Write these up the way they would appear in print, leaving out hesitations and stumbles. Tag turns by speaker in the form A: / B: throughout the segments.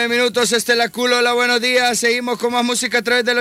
A: Minutos, la culo, hola, buenos días. Seguimos con más música a través del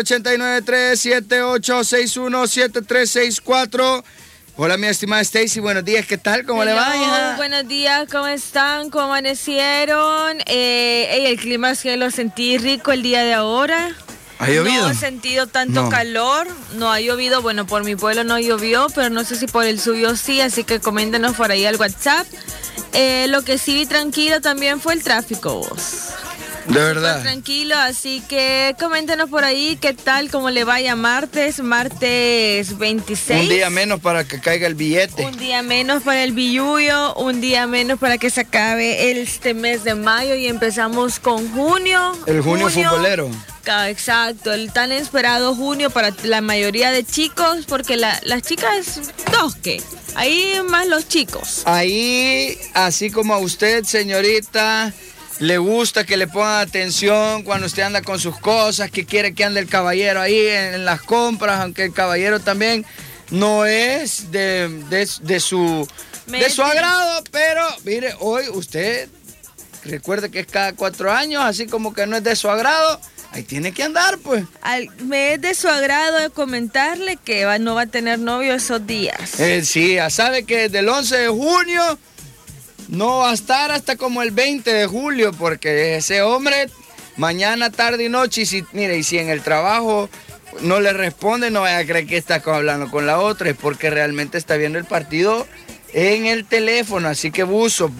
A: 89-3-7861-7364. Hola, mi estimada Stacy, buenos días, ¿qué tal? ¿Cómo le va, hija?
B: Buenos días, ¿cómo están? ¿Cómo amanecieron? El clima sí lo sentí rico el día de ahora.
A: ¿Ha llovido?
B: No he sentido tanto calor, no ha llovido, bueno, por mi pueblo no llovió, pero no sé si por el suyo sí, así que coméntenos por ahí al WhatsApp. Lo que sí vi tranquilo también fue el tráfico, vos.
A: De verdad.
B: Tranquilo, así que coméntenos por ahí qué tal, cómo le vaya martes 26.
A: Un día menos para que caiga el billete.
B: Un día menos para el billullo, un día menos para que se acabe este mes de mayo y empezamos con junio.
A: El junio futbolero.
B: Exacto, el tan esperado junio para la mayoría de chicos, porque las chicas, ¿qué? Ahí más los chicos.
A: Ahí, así como a usted, señorita, le gusta que le pongan atención cuando usted anda con sus cosas, que quiere que ande el caballero ahí en las compras, aunque el caballero también no es de su agrado, pero mire, hoy usted recuerde que es cada 4 años, así como que no es de su agrado. Ahí tiene que andar, pues.
B: Me es de su agrado de comentarle que no va a tener novio esos días.
A: Sí, ya sabe que desde el 11 de junio no va a estar hasta como el 20 de julio, porque ese hombre, mañana, tarde y noche, y si en el trabajo no le responde, no vaya a creer que está hablando con la otra, es porque realmente está viendo el partido en el teléfono. Así que busa,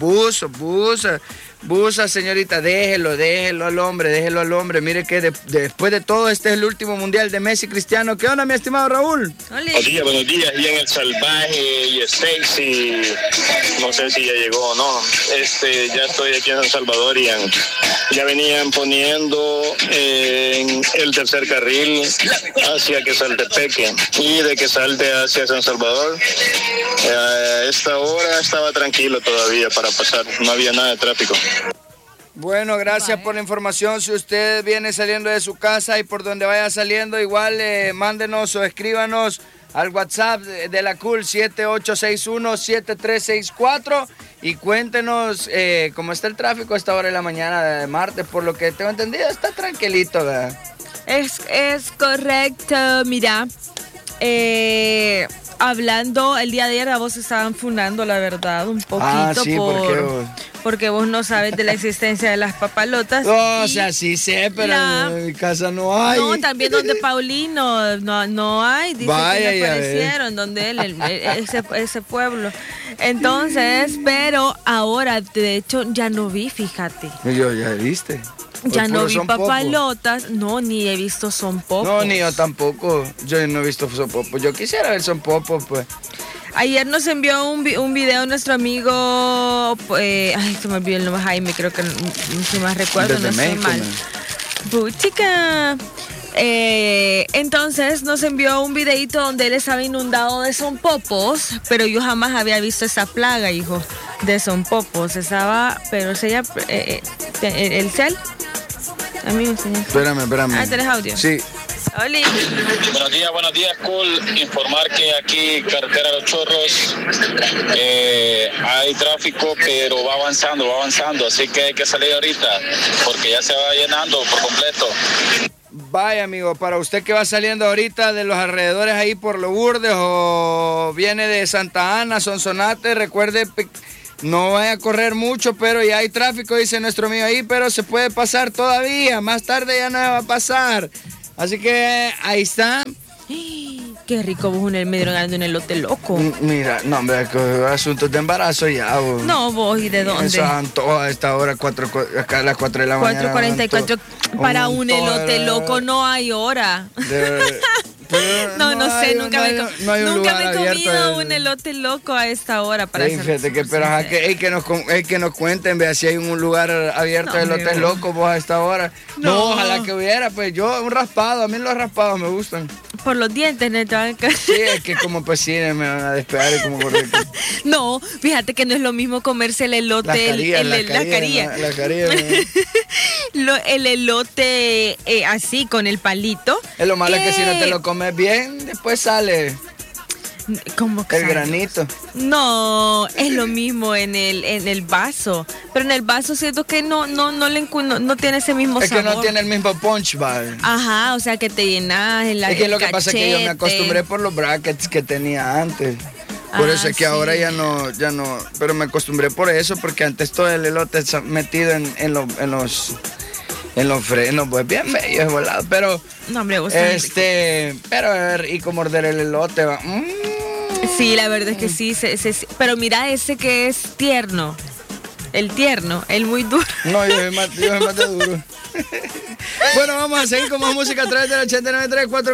A: señorita, déjelo al hombre. Mire que después de todo, este es el último mundial de Messi Cristiano. ¿Qué onda, mi estimado Raúl?
C: Buenos días, y en el Salvaje y Stacy, no sé si ya llegó o no. Ya estoy aquí en San Salvador y ya venían poniendo en el tercer carril hacia Quesaltepeque y de Quesalte hacia San Salvador. Esta hora estaba tranquilo todavía para pasar, no había nada de tráfico.
A: Bueno, gracias por la información. Si usted viene saliendo de su casa y por donde vaya saliendo, igual mándenos o escríbanos al WhatsApp de la Cool 7861-7364 y cuéntenos cómo está el tráfico a esta hora de la mañana de martes. Por lo que tengo entendido, está tranquilito, ¿verdad?
B: Es correcto, mira. Hablando, el día de ayer a vos estaban fundando, la verdad, un poquito
A: sí,
B: porque vos no sabes de la existencia de las papalotas.
A: O sea, sí sé, pero en mi casa no hay.
B: No, también donde Paulino no hay, dice
A: vaya,
B: que no aparecieron, donde ese pueblo. Entonces, pero ahora, de hecho, ya no vi, fíjate.
A: Yo ya viste.
B: Ya no vi papalotas, no, ni he visto son popos.
A: No, ni yo tampoco, yo no he visto son popos. Yo quisiera ver son popos, pues.
B: Ayer nos envió un video nuestro amigo, se me olvidó el nombre, Jaime, creo que si más recuerdo, no estoy mal. Chica. Entonces nos envió un videito donde él estaba inundado de son popos, pero yo jamás había visto esa plaga, hijo, de son popos. Pero el cel. Amigo, señor.
A: Espérame.
B: ¿Tenés audio?
A: Sí.
B: Hola.
C: Buenos días, Cool. Informar que aquí, carretera Los Chorros, hay tráfico, pero va avanzando, así que hay que salir ahorita, porque ya se va llenando por completo.
A: Vaya, amigo, para usted que va saliendo ahorita de los alrededores ahí por Lourdes o viene de Santa Ana, Sonsonate, recuerde, no vaya a correr mucho, pero ya hay tráfico, dice nuestro amigo ahí, pero se puede pasar todavía, más tarde ya no va a pasar. Así que ahí está.
B: Qué rico vos me dieron ganando un elote loco.
A: Mira, no, hombre, asuntos de embarazo ya. Vos.
B: No, vos, ¿y de dónde?
A: Eso antojo a esta hora, acá a las 4 de la mañana.
B: 4:44. Para un elote loco no hay hora. No sé, nunca me he comido un elote loco a esta hora para
A: fíjate que, pero que nos cuenten, vea si hay un lugar abierto de elotes locos vos a esta hora. No, ojalá que hubiera, pues yo un raspado, a mí los raspados me gustan.
B: Por los dientes, ¿no?
A: Sí, es que como pues sí, me van a despegar y como por
B: No, fíjate que no es lo mismo comerse el elote, la carilla. El elote así, con el palito.
A: Es lo malo es que si no te lo comes bien, después sale.
B: ¿Cómo que
A: El granito.
B: No, es lo mismo en el vaso. Pero en el vaso siento que no tiene ese mismo sabor.
A: Es que no tiene el mismo punch, ¿vale?
B: Ajá, o sea que te llenas el
A: Es que lo que pasa es que yo me acostumbré por los brackets que tenía antes. Por eso es que ahora ya no, pero me acostumbré por eso, porque antes todo el elote está metido en los frenos, pues bien bello, es volado, pero
B: no, hombre, vos
A: pero es rico morder el elote, va.
B: Sí, la verdad es que sí, pero mira ese que es tierno. El tierno, el muy duro.
A: No, yo soy más de duro. Bueno, vamos a seguir con más música a través del 89.3